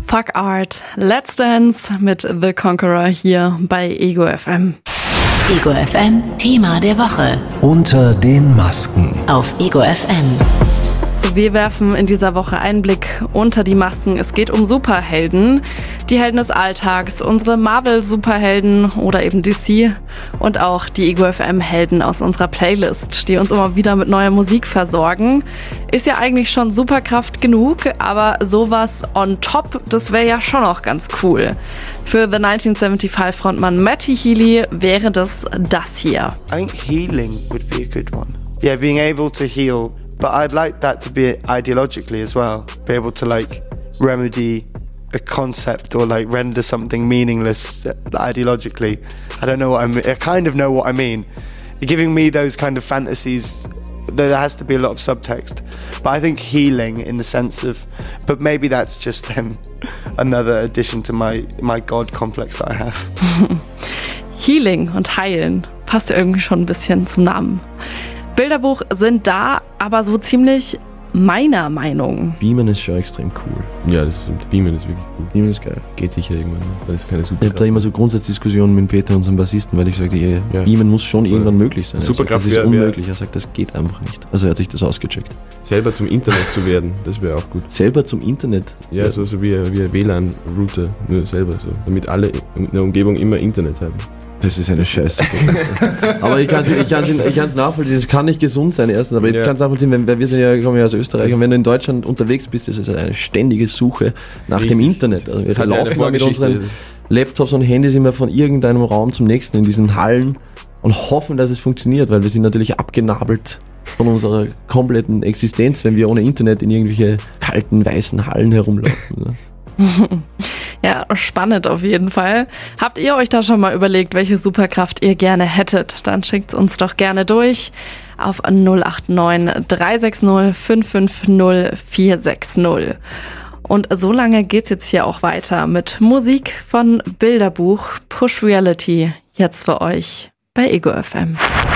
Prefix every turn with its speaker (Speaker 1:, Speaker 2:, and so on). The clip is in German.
Speaker 1: Fuck Art, Let's Dance mit The Conqueror hier bei Ego FM.
Speaker 2: Ego FM, Thema der Woche.
Speaker 3: Unter den Masken.
Speaker 2: Auf Ego FM.
Speaker 1: So, wir werfen in dieser Woche einen Blick unter die Masken. Es geht um Superhelden, die Helden des Alltags, unsere Marvel-Superhelden oder eben DC und auch die Ego FM-Helden aus unserer Playlist, die uns immer wieder mit neuer Musik versorgen. Ist ja eigentlich schon Superkraft genug, aber sowas on top, das wäre ja schon auch ganz cool. Für The 1975-Frontmann Matty Healy wäre das hier.
Speaker 4: I think healing would be a good one. Yeah, being able to heal. But I'd like that to be ideologically as well. Be able to remedy a concept or render something meaningless ideologically. I don't know what I mean. I kind of know what I mean. You're giving me those kind of fantasies. There has to be a lot of subtext. But I think healing in the sense of, but maybe that's just another addition to my God complex that I have.
Speaker 1: Healing und heilen passt ja irgendwie schon ein bisschen zum Namen. Bilderbuch sind da, aber so ziemlich meiner Meinung.
Speaker 5: Beamen ist schon extrem cool.
Speaker 6: Ja, das stimmt. Beamen ist wirklich cool.
Speaker 5: Beamen ist geil.
Speaker 6: Geht sicher irgendwann. Das ist keine
Speaker 5: Ich habe da immer so Grundsatzdiskussionen mit Peter, unserem Bassisten, weil ich sage, Beamen muss schon irgendwann möglich sein.
Speaker 6: Superkraft,
Speaker 5: das ist unmöglich. Er sagt, das geht einfach nicht. Also er hat sich das ausgecheckt.
Speaker 6: Selber zum Internet zu werden, das wäre auch gut.
Speaker 5: Selber zum Internet?
Speaker 6: Ja, so wie ein WLAN-Router, nur selber so. Damit alle in der Umgebung immer Internet haben.
Speaker 5: Das ist eine Scheiße. Aber ich kann es nachvollziehen, es kann nicht gesund sein erstens, aber ich kann es nachvollziehen, wenn wir kommen ja aus Österreich und wenn du in Deutschland unterwegs bist, ist es eine ständige Suche nach dem Internet. Also wir laufen mal mit unseren Laptops und Handys immer von irgendeinem Raum zum nächsten in diesen Hallen und hoffen, dass es funktioniert, weil wir sind natürlich abgenabelt von unserer kompletten Existenz, wenn wir ohne Internet in irgendwelche kalten, weißen Hallen herumlaufen.
Speaker 1: Ja, spannend auf jeden Fall. Habt ihr euch da schon mal überlegt, welche Superkraft ihr gerne hättet? Dann schickt uns doch gerne durch auf 089 360 550 460. Und so lange geht's jetzt hier auch weiter mit Musik von Bilderbuch. Push Reality jetzt für euch bei Ego FM.